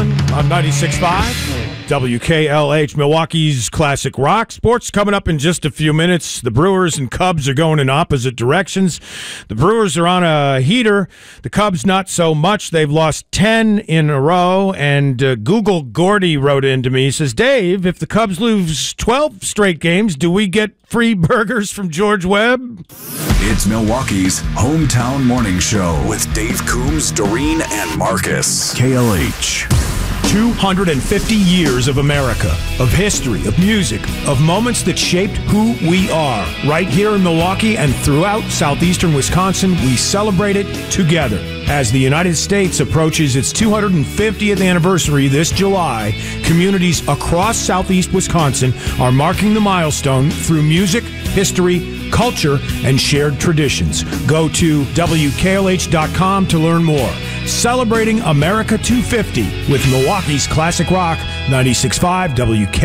on 96.5. WKLH, Milwaukee's Classic Rock. Sports coming up in just a few minutes. The Brewers and Cubs are going in opposite directions. The Brewers are on a heater. The Cubs not so much. They've lost 10 in a row. And Google Gordy wrote into me. He says, Dave, if the Cubs lose 12 straight games, do we get free burgers from George Webb? It's Milwaukee's hometown morning show with Dave Coombs, Doreen, and Marcus. KLH. 250 years of America, of history, of music, of moments that shaped who we are. Right here in Milwaukee and throughout southeastern Wisconsin, we celebrate it together. As the United States approaches its 250th anniversary this July, communities across southeast Wisconsin are marking the milestone through music, history, culture, and shared traditions. Go to WKLH.com to learn more. Celebrating America 250 with Milwaukee's Classic Rock, 96.5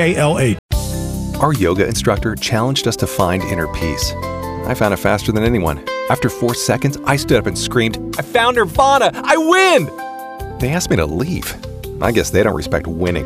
WKLH. Our yoga instructor challenged us to find inner peace. I found it faster than anyone. After 4 seconds, I stood up and screamed, "I found Nirvana! I win!" They asked me to leave. I guess they don't respect winning.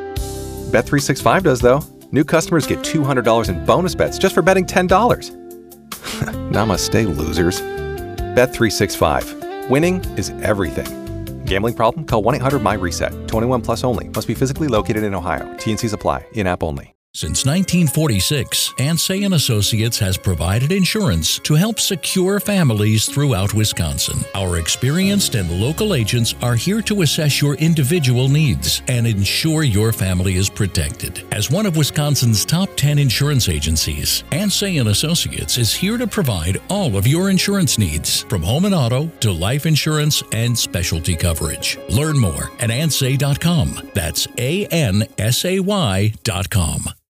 Bet365 does, though. New customers get $200 in bonus bets just for betting $10. Namaste, losers. Bet365. Winning is everything. Gambling problem? Call 1-800-MY-RESET. 21 plus only. Must be physically located in Ohio. T&Cs apply. In-app only. Since 1946, Ansay & Associates has provided insurance to help secure families throughout Wisconsin. Our experienced and local agents are here to assess your individual needs and ensure your family is protected. As one of Wisconsin's top 10 insurance agencies, Ansay & Associates is here to provide all of your insurance needs, from home and auto to life insurance and specialty coverage. Learn more at ansay.com. That's ANSAY.com.